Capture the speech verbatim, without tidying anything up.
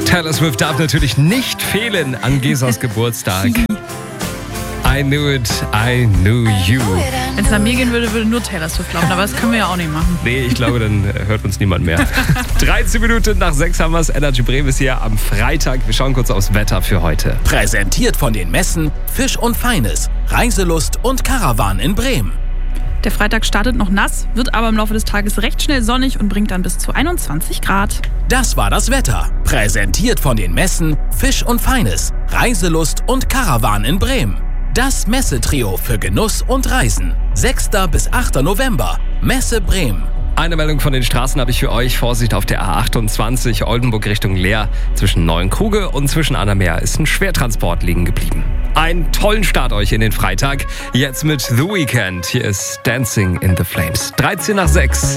Taylor Swift darf natürlich nicht fehlen an Gesas Geburtstag. I knew it, I knew you. Wenn es nach mir gehen würde, würde nur Taylor Swift laufen, aber das können wir ja auch nicht machen. Nee, ich glaube, dann hört uns niemand mehr. dreizehn Minuten nach sechs haben wir es. Energy Bremen ist hier am Freitag. Wir schauen kurz aufs Wetter für heute. Präsentiert von den Messen Fisch und Feines, Reiselust und Caravan in Bremen. Der Freitag startet noch nass, wird aber im Laufe des Tages recht schnell sonnig und bringt dann bis zu einundzwanzig Grad. Das war das Wetter. Präsentiert von den Messen Fisch und Feines, Reiselust und Caravan in Bremen. Das Messetrio für Genuss und Reisen. sechster bis achter November. Messe Bremen. Eine Meldung von den Straßen habe ich für euch. Vorsicht auf der A achtundzwanzig, Oldenburg Richtung Leer. Zwischen Neuenkruge und zwischen Annameer ist ein Schwertransport liegen geblieben. Einen tollen Start euch in den Freitag. Jetzt mit The Weeknd. Hier ist Dancing in the Flames. dreizehn nach sechs.